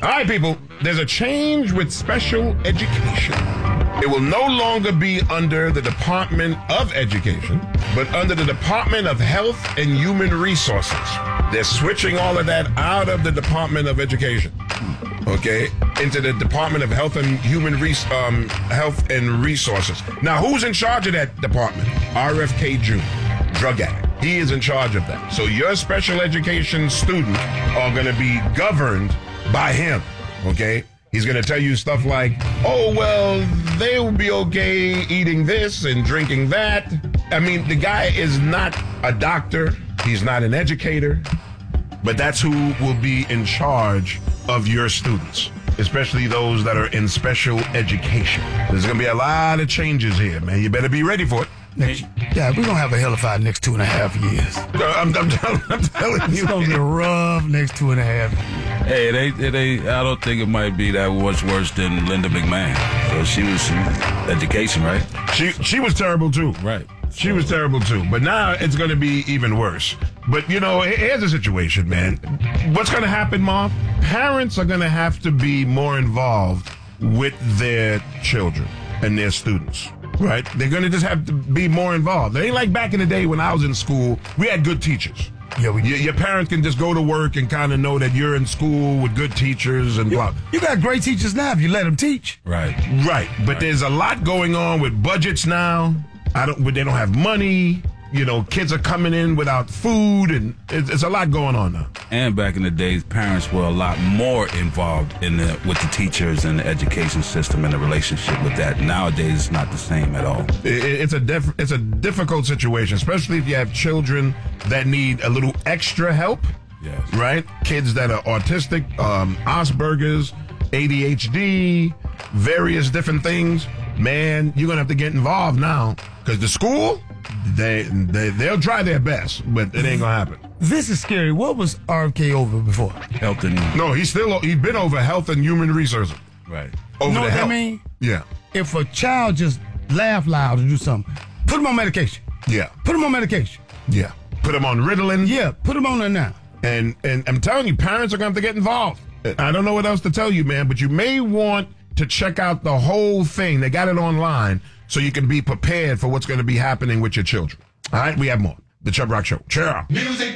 All right, people, there's a change with special education. It will no longer be under the Department of Education, but under the Department of Health and Human Resources. They're switching all of that out of the Department of Education, okay, into the Department of Health and Health and Resources. Now, who's in charge of that department? RFK Jr., drug addict. He is in charge of that. So your special education students are going to be governed by him, okay? He's going to tell you stuff like, oh, well, they will be okay eating this and drinking that. I mean, the guy is not a doctor. He's not an educator. But that's who will be in charge of your students, especially those that are in special education. There's going to be a lot of changes here, man. You better be ready for it. Yeah, we're going to have a hell of a next 2.5 years. I'm telling you. It's going to be a rough next 2.5 years. Hey, I don't think it might be that much worse than Linda McMahon. She was education, right? She was terrible, too. Right. She was terrible, too. But now it's going to be even worse. But, you know, here's the situation, man. What's going to happen, Mom? Parents are going to have to be more involved with their children and their students. Right? They're going to just have to be more involved. It ain't like back in the day when I was in school. We had good teachers. Yeah, your parents can just go to work and kind of know that you're in school with good teachers and blah. You got great teachers now if you let them teach. Right. Right. But there's a lot going on with budgets now. They don't have money. You know, kids are coming in without food, and it's a lot going on now. And back in the days, parents were a lot more involved with the teachers and the education system and the relationship with that. Nowadays, it's not the same at all. It's a difficult situation, especially if you have children that need a little extra help. Yes. Right? Kids that are autistic, Asperger's, ADHD, various different things. Man, you're gonna have to get involved now because the school. They'll try their best, but it ain't gonna happen. This is scary. What was RFK over before? Health and... No, he's been over Health and Human Resources. Right. Over you know the what health. I mean? Yeah. If a child just laugh loud and do something, put him on medication. Yeah. Put him on medication. Yeah. Put him on Ritalin. Yeah, put him on there now. And I'm telling you, parents are gonna have to get involved. I don't know what else to tell you, man, but you may want to check out the whole thing. They got it online. So you can be prepared for what's going to be happening with your children. All right, we have more. The Chubb Rock Show. Cheer. Music.